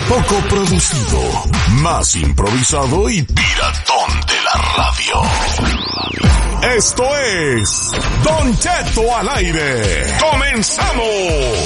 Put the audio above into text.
poco producido, más improvisado y piratón de la radio. Esto es Don Cheto al aire. ¡Comenzamos!